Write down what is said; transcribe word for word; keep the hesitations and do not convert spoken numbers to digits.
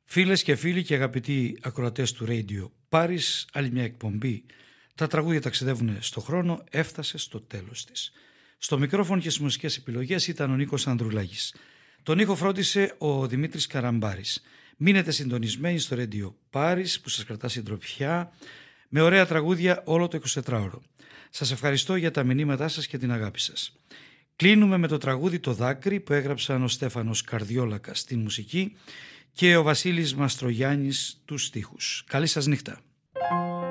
Φίλες και φίλοι και αγαπητοί ακροατές του Radio Paris, άλλη μια εκπομπή. Τα τραγούδια ταξιδεύουν στο χρόνο, έφτασε στο τέλος της. Στο μικρόφωνο και στις μουσικές επιλογές ήταν ο Νίκος Ανδρουλάκης. Τον ήχο φρόντισε ο Δημήτρης Καραμπάρης. Μείνετε συντονισμένοι στο Radio Paris που σας κρατά συντροφιά με ωραία τραγούδια όλο το εικοσιτετράωρο. Σας ευχαριστώ για τα μηνύματά σας και την αγάπη σας. Κλείνουμε με το τραγούδι «Το δάκρυ» που έγραψαν ο Στέφανος Καρδιόλακας στην μουσική και ο Βασίλης Μαστρογιάννης τους στίχους. Καλή σας νύχτα.